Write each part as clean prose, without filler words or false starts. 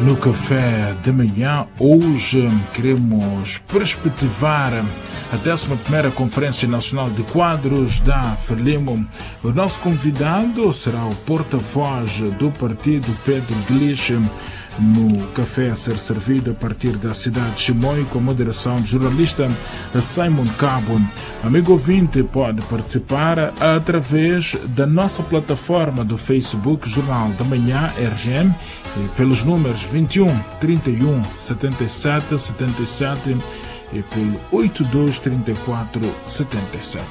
No café de manhã, hoje queremos perspectivar a 11ª Conferência Nacional de Quadros da Frelimo. O nosso convidado será o porta-voz do partido, Pedro Glich, no café a ser servido a partir da cidade de Chimoio, com a moderação de jornalista Simon Cabo. Amigo ouvinte, pode participar através da nossa plataforma do Facebook Jornal da Manhã RGM e pelos números 21 31 77 77 e pelo 82 34 77.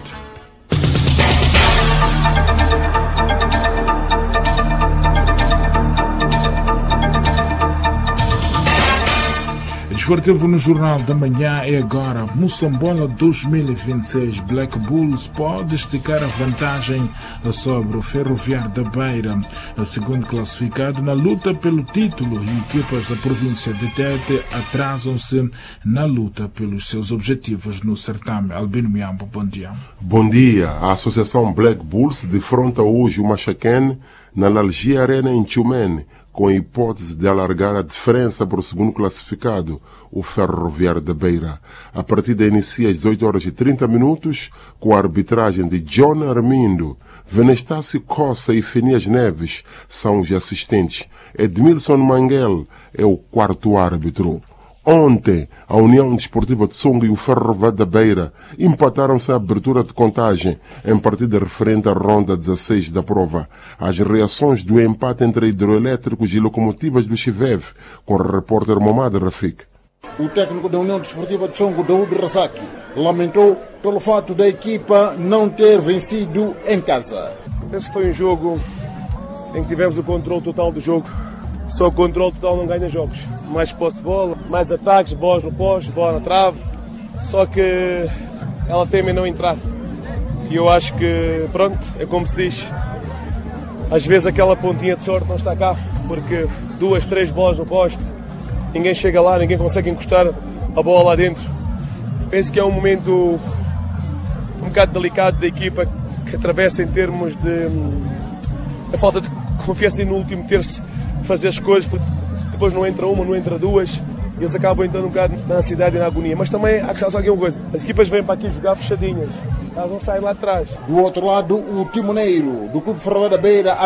Desportivo no Jornal da Manhã é agora. Moçambola 2026. Black Bulls pode esticar a vantagem sobre o Ferroviário da Beira, segundo classificado na luta pelo título, e equipas da província de Tete atrasam-se na luta pelos seus objetivos no certame. Albino Miambo, bom dia. Bom dia. A Associação Black Bulls defronta hoje o Machaquén na Algia Arena em Tchumene, com a hipótese de alargar a diferença para o segundo classificado, o Ferroviário da Beira. A partida inicia às 18h30, com a arbitragem de John Armindo. Venestácio Costa e Fenias Neves são os assistentes. Edmilson Manguel é o quarto árbitro. Ontem, a União Desportiva de Songo e o Ferroviário da Beira empataram-se à abertura de contagem em partida referente à ronda 16 da prova. As reações do empate entre hidroelétricos e locomotivas do Chivev, com o repórter Momad Rafik. O técnico da União Desportiva de Songo, Daoud Razaki, lamentou pelo fato da equipa não ter vencido em casa. Esse foi um jogo em que tivemos o controle total do jogo. Só o controle total não ganha jogos. Mais posse de bola, mais ataques, bolas no poste, bola na trave. Só que ela teme em não entrar. E eu acho que, pronto, é como se diz. Às vezes aquela pontinha de sorte não está cá, porque 2, 3 bolas no poste, ninguém chega lá, ninguém consegue encostar a bola lá dentro. Penso que é um momento um bocado delicado da equipa, que atravessa em termos de a falta de confiança no último terço, fazer as coisas, porque depois não entra uma, não entra duas, e eles acabam entrando um bocado na ansiedade e na agonia. Mas também há que saber aqui uma coisa: as equipas vêm para aqui jogar fechadinhas, elas não saem lá atrás. Do outro lado, o timoneiro do Clube Ferroviário da Beira